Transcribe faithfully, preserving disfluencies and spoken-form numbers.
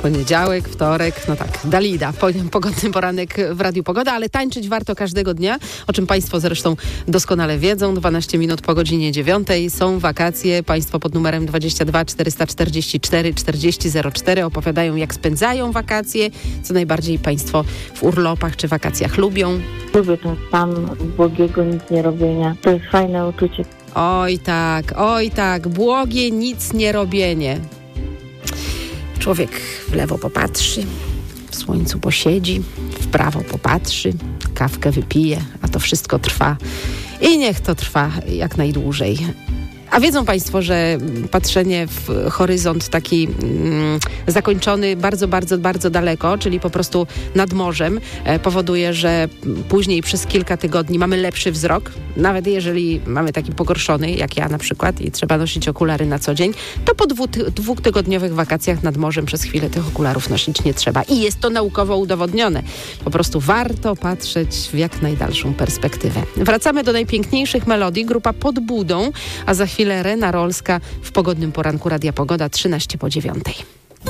Poniedziałek, wtorek, no tak, Dalida, pogodny poranek w Radiu Pogoda, ale tańczyć warto każdego dnia, o czym Państwo zresztą doskonale wiedzą. dwanaście minut po godzinie dziewiątej są wakacje. Państwo pod numerem dwadzieścia dwa czterysta czterdzieści cztery czterdzieści zero cztery opowiadają, jak spędzają wakacje, co najbardziej Państwo w urlopach czy wakacjach lubią. Lubię ten stan błogiego nic nie robienia. To jest fajne uczucie. Oj tak, oj tak, błogie nic nie robienie. Człowiek w lewo popatrzy, w słońcu posiedzi, w prawo popatrzy, kawkę wypije, a to wszystko trwa. I niech to trwa jak najdłużej. A wiedzą Państwo, że patrzenie w horyzont taki mm, zakończony bardzo, bardzo, bardzo daleko, czyli po prostu nad morzem, e, powoduje, że później przez kilka tygodni mamy lepszy wzrok. Nawet jeżeli mamy taki pogorszony, jak ja na przykład, i trzeba nosić okulary na co dzień, to po dwu, ty, dwutygodniowych wakacjach nad morzem przez chwilę tych okularów nosić nie trzeba. I jest to naukowo udowodnione. Po prostu warto patrzeć w jak najdalszą perspektywę. Wracamy do najpiękniejszych melodii. Grupa Pod Budą, a za chwilę Rena Rolska w pogodnym poranku Radia Pogoda trzynaście po dziewiątej.